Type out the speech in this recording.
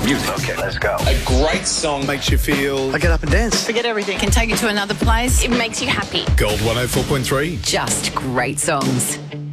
Music. Okay, let's go. A great song makes you feel... I get up and dance. Forget everything. Can take you to another place. It makes you happy. Gold 104.3. Just great songs.